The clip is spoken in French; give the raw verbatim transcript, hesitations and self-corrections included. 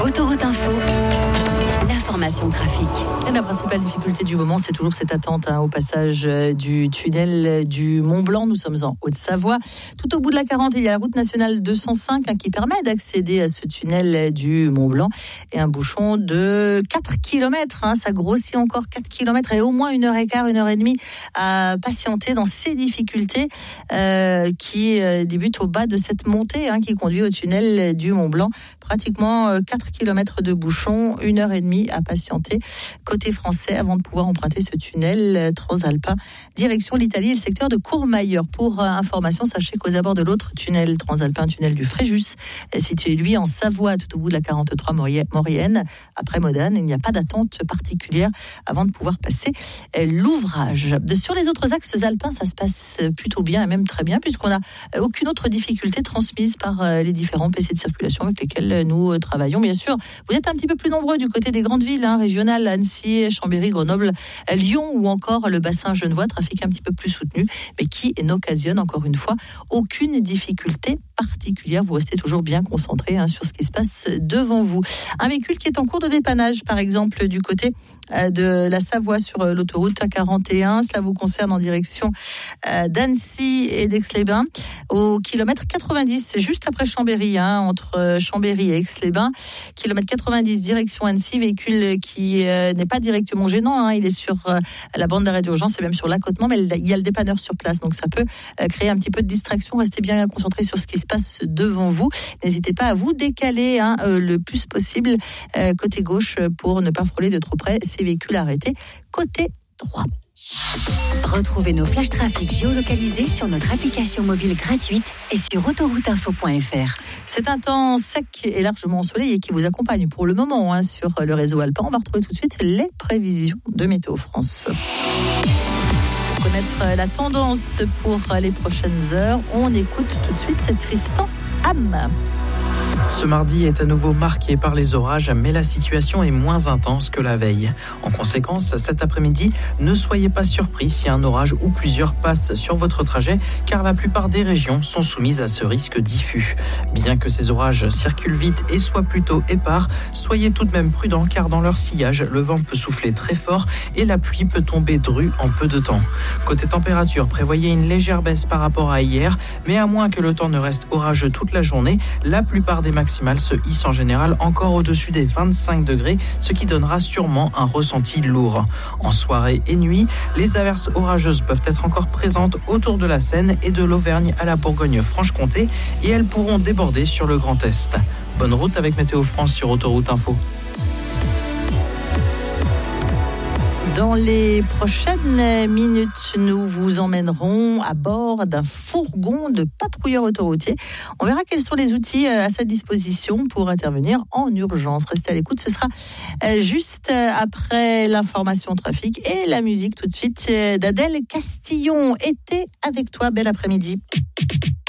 Autoroute Info, l'information trafic. Et la principale difficulté du moment, c'est toujours cette attente hein, au passage euh, du tunnel du Mont-Blanc. Nous sommes en Haute-Savoie. Tout au bout de la quarante, il y a la route nationale deux cent cinq hein, qui permet d'accéder à ce tunnel du Mont-Blanc. Et un bouchon de quatre kilomètres. Hein, ça grossit encore quatre kilomètres et au moins une heure et quart, une heure et demie à patienter dans ces difficultés euh, qui euh, débutent au bas de cette montée hein, qui conduit au tunnel du Mont-Blanc. Pratiquement quatre kilomètres de bouchon, une heure et demie à patienter côté français avant de pouvoir emprunter ce tunnel transalpin direction l'Italie et le secteur de Courmayeur. Pour information, sachez qu'aux abords de l'autre tunnel transalpin, tunnel du Fréjus, situé lui en Savoie, tout au bout de la quarante-trois Maurienne, après Modane, il n'y a pas d'attente particulière avant de pouvoir passer l'ouvrage. Sur les autres axes alpins, ça se passe plutôt bien et même très bien puisqu'on n'a aucune autre difficulté transmise par les différents P C de circulation avec lesquels nous travaillons. Bien sûr, vous êtes un petit peu plus nombreux du côté des grandes villes hein, régionales, Annecy, Chambéry, Grenoble, Lyon ou encore le bassin genevois, trafic un petit peu plus soutenu, mais qui n'occasionne encore une fois aucune difficulté particulière. Vous restez toujours bien concentré hein, sur ce qui se passe devant vous. Un véhicule qui est en cours de dépannage, par exemple, du côté euh, de la Savoie sur euh, l'autoroute A quarante et un. Cela vous concerne en direction euh, d'Annecy et d'Aix-les-Bains, au kilomètre quatre-vingt-dix, juste après Chambéry, hein, entre euh, Chambéry et Aix-les-Bains. Kilomètre quatre-vingt-dix, direction Annecy, véhicule qui euh, n'est pas directement gênant. Hein, il est sur euh, la bande d'arrêt d'urgence et même sur l'accotement, mais il y a le dépanneur sur place, donc ça peut euh, créer un petit peu de distraction. Restez bien concentré sur ce qui se passe devant vous. N'hésitez pas à vous décaler hein, euh, le plus possible euh, côté gauche pour ne pas frôler de trop près ces véhicules arrêtés côté droit. Retrouvez nos flashs trafic géolocalisés sur notre application mobile gratuite et sur autoroute info point f r. C'est un temps sec et largement ensoleillé qui vous accompagne pour le moment hein, sur le réseau alpin. On va retrouver tout de suite les prévisions de Météo France. Pour connaître la tendance pour les prochaines heures, on écoute tout de suite Tristan Ham. Ce mardi est à nouveau marqué par les orages, mais la situation est moins intense que la veille. En conséquence, cet après-midi, ne soyez pas surpris si un orage ou plusieurs passent sur votre trajet, car la plupart des régions sont soumises à ce risque diffus. Bien que ces orages circulent vite et soient plutôt épars, soyez tout de même prudents, car dans leur sillage, le vent peut souffler très fort et la pluie peut tomber drue en peu de temps. Côté température, prévoyez une légère baisse par rapport à hier, mais à moins que le temps ne reste orageux toute la journée, la plupart des maximales se hissent en général encore au-dessus des vingt-cinq degrés, ce qui donnera sûrement un ressenti lourd. En soirée et nuit, les averses orageuses peuvent être encore présentes autour de la Seine et de l'Auvergne à la Bourgogne-Franche-Comté et elles pourront déborder sur le Grand Est. Bonne route avec Météo France sur Autoroute Info. Dans les prochaines minutes, nous vous emmènerons à bord d'un fourgon de patrouilleurs autoroutiers. On verra quels sont les outils à sa disposition pour intervenir en urgence. Restez à l'écoute, ce sera juste après l'information trafic et la musique tout de suite d'Adèle Castillon. Été avec toi, bel après-midi.